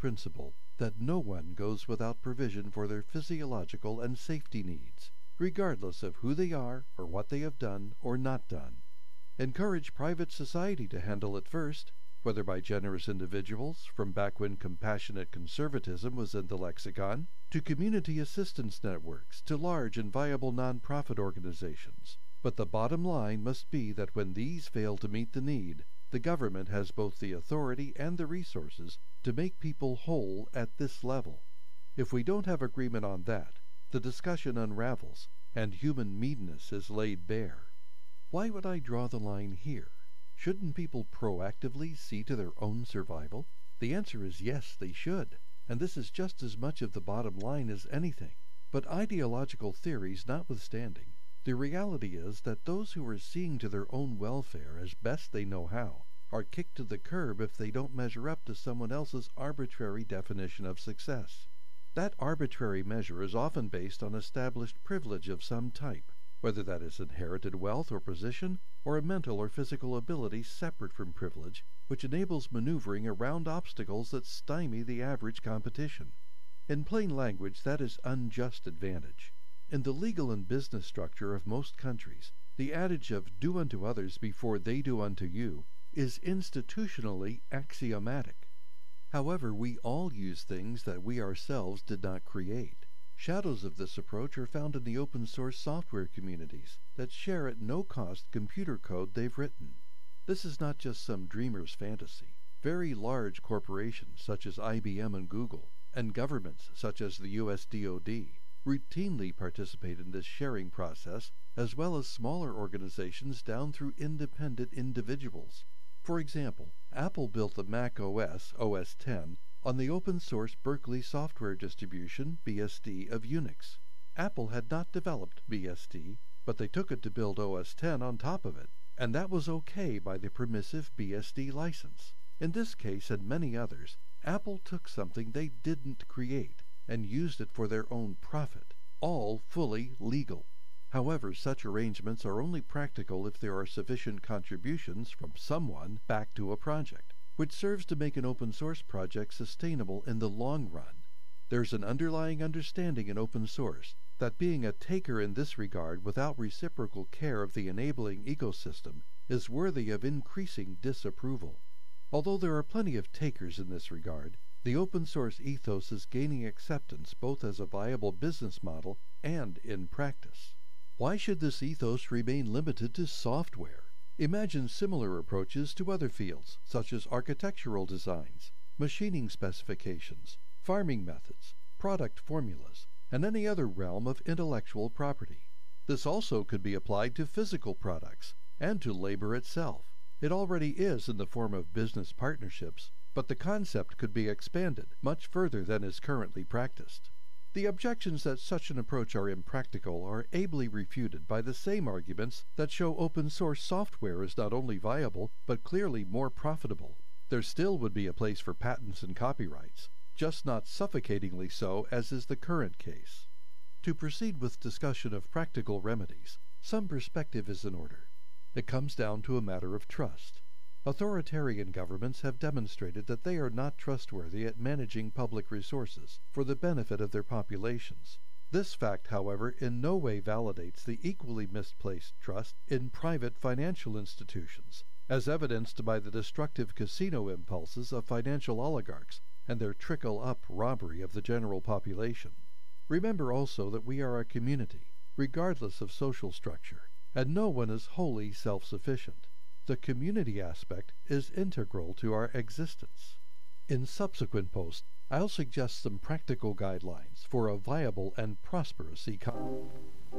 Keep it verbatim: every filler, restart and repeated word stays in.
principle that no one goes without provision for their physiological and safety needs, regardless of who they are or what they have done or not done. Encourage private society to handle it first, whether by generous individuals, from back when compassionate conservatism was in the lexicon, to community assistance networks, to large and viable nonprofit organizations. But the bottom line must be that when these fail to meet the need, the government has both the authority and the resources to make people whole at this level. If we don't have agreement on that, the discussion unravels, and human meanness is laid bare. Why would I draw the line here? Shouldn't people proactively see to their own survival? The answer is yes, they should, and this is just as much of the bottom line as anything. But ideological theories notwithstanding, the reality is that those who are seeing to their own welfare as best they know how are kicked to the curb if they don't measure up to someone else's arbitrary definition of success. That arbitrary measure is often based on established privilege of some type, whether that is inherited wealth or position, or a mental or physical ability separate from privilege, which enables maneuvering around obstacles that stymie the average competition. In plain language, that is unjust advantage. In the legal and business structure of most countries, the adage of do unto others before they do unto you is institutionally axiomatic. However, we all use things that we ourselves did not create. Shadows of this approach are found in the open-source software communities that share at no cost computer code they've written. This is not just some dreamer's fantasy. Very large corporations such as I B M and Google, and governments such as the U S D O D, routinely participate in this sharing process, as well as smaller organizations down through independent individuals. For example, Apple built the Mac O S, O S ten, on the open-source Berkeley software distribution, B S D, of Unix. Apple had not developed B S D, but they took it to build O S ten on top of it, and that was okay by the permissive B S D license. In this case and many others, Apple took something they didn't create and used it for their own profit, all fully legal. However, such arrangements are only practical if there are sufficient contributions from someone back to a project, which serves to make an open-source project sustainable in the long run. There's an underlying understanding in open source that being a taker in this regard without reciprocal care of the enabling ecosystem is worthy of increasing disapproval. Although there are plenty of takers in this regard, the open-source ethos is gaining acceptance both as a viable business model and in practice. Why should this ethos remain limited to software? Imagine similar approaches to other fields, such as architectural designs, machining specifications, farming methods, product formulas, and any other realm of intellectual property. This also could be applied to physical products and to labor itself. It already is in the form of business partnerships, but the concept could be expanded much further than is currently practiced. The objections that such an approach are impractical are ably refuted by the same arguments that show open-source software is not only viable, but clearly more profitable. There still would be a place for patents and copyrights, just not suffocatingly so as is the current case. To proceed with discussion of practical remedies, some perspective is in order. It comes down to a matter of trust. Authoritarian governments have demonstrated that they are not trustworthy at managing public resources for the benefit of their populations. This fact, however, in no way validates the equally misplaced trust in private financial institutions, as evidenced by the destructive casino impulses of financial oligarchs and their trickle-up robbery of the general population. Remember also that we are a community, regardless of social structure, and no one is wholly self-sufficient. The community aspect is integral to our existence. In subsequent posts, I'll suggest some practical guidelines for a viable and prosperous economy.